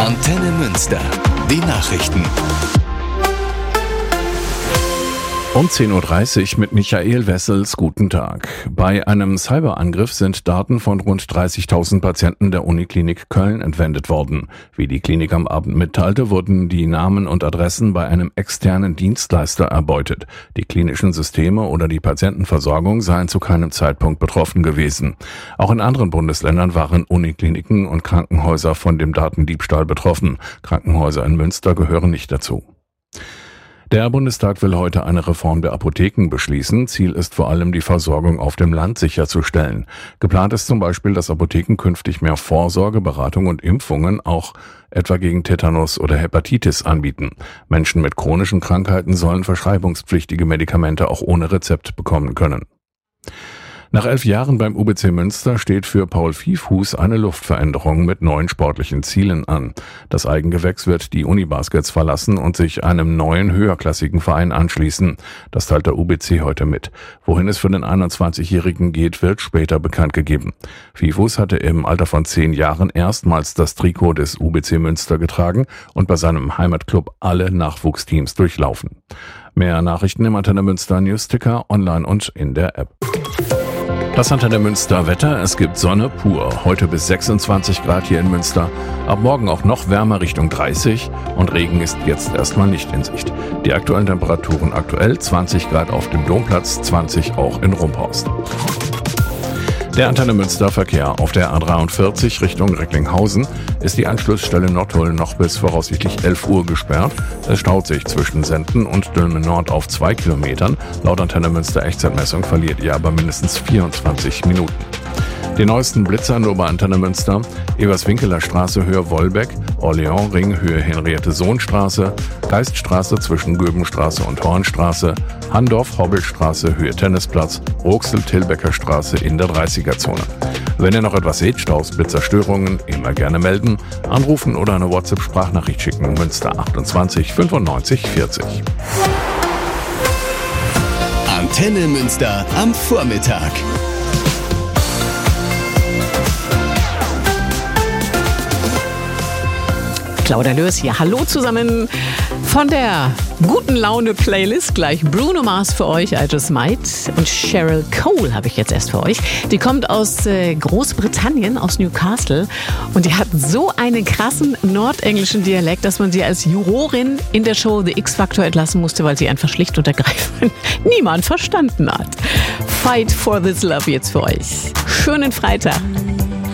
Antenne Münster. Die Nachrichten. Um 10.30 Uhr mit Michael Wessels. Guten Tag. Bei einem Cyberangriff sind Daten von rund 30.000 Patienten der Uniklinik Köln entwendet worden. Wie die Klinik am Abend mitteilte, wurden die Namen und Adressen bei einem externen Dienstleister erbeutet. Die klinischen Systeme oder die Patientenversorgung seien zu keinem Zeitpunkt betroffen gewesen. Auch in anderen Bundesländern waren Unikliniken und Krankenhäuser von dem Datendiebstahl betroffen. Krankenhäuser in Münster gehören nicht dazu. Der Bundestag will heute eine Reform der Apotheken beschließen. Ziel ist vor allem, die Versorgung auf dem Land sicherzustellen. Geplant ist zum Beispiel, dass Apotheken künftig mehr Vorsorge, Beratung und Impfungen auch etwa gegen Tetanus oder Hepatitis anbieten. Menschen mit chronischen Krankheiten sollen verschreibungspflichtige Medikamente auch ohne Rezept bekommen können. Nach 11 Jahren beim UBC Münster steht für Paul Viehfuß eine Luftveränderung mit neuen sportlichen Zielen an. Das Eigengewächs wird die Unibaskets verlassen und sich einem neuen höherklassigen Verein anschließen. Das teilt der UBC heute mit. Wohin es für den 21-Jährigen geht, wird später bekannt gegeben. Viehfuß hatte im Alter von 10 Jahren erstmals das Trikot des UBC Münster getragen und bei seinem Heimatclub alle Nachwuchsteams durchlaufen. Mehr Nachrichten im Antenne Münster Newsticker, online und in der App. Das Antenne Münster Wetter, es gibt Sonne pur. Heute bis 26 Grad hier in Münster. Ab morgen auch noch wärmer Richtung 30 und Regen ist jetzt erstmal nicht in Sicht. Die aktuellen Temperaturen aktuell 20 Grad auf dem Domplatz, 20 auch in Rumphorst. Der Antenne Münster Verkehr. Auf der A43 Richtung Recklinghausen ist die Anschlussstelle Nottuln noch bis voraussichtlich 11 Uhr gesperrt. Es staut sich zwischen Senden und Dülmen Nord auf 2 Kilometern. Laut Antenne Münster Echtzeitmessung verliert ihr aber mindestens 24 Minuten. Die neuesten Blitzer nur bei Antenne Münster. Eberswinkeler Straße Höhe Wollbeck, Orleans-Ring Höhe Henriette-Sohn-Straße, Geiststraße zwischen Göbenstraße und Hornstraße, Handorf-Hobbelstraße Höhe Tennisplatz, Roxel-Tilbecker Straße in der 30er-Zone. Wenn ihr noch etwas seht, Staus, Blitzerstörungen, immer gerne melden, anrufen oder eine WhatsApp-Sprachnachricht schicken. Münster 28 95 40. Antenne Münster am Vormittag. Claudia Lörs hier. Hallo zusammen von der guten Laune Playlist. Gleich Bruno Mars für euch, I Just Might. Und Cheryl Cole habe ich jetzt erst für euch. Die kommt aus Großbritannien, aus Newcastle. Und die hat so einen krassen nordenglischen Dialekt, dass man sie als Jurorin in der Show The X-Factor entlassen musste, weil sie einfach schlicht und ergreifend niemand verstanden hat. Fight for this love jetzt für euch. Schönen Freitag.